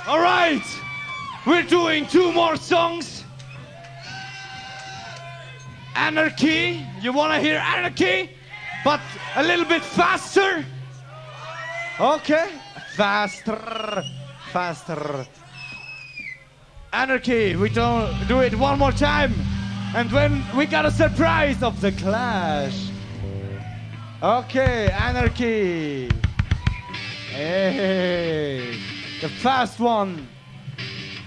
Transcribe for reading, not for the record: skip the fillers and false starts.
All right, we're doing 2 more songs. Anarchy, you wanna hear Anarchy? But a little bit faster? Okay, faster. Anarchy, we don't do it one more time. And when we got a surprise of the Clash. Okay, Anarchy. Hey, the fast one.